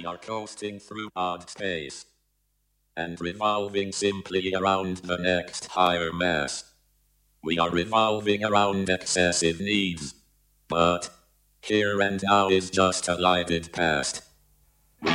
We are coasting through odd space and revolving simply around the next higher mass. We are revolving around excessive needs, but here and now is just a lighted past.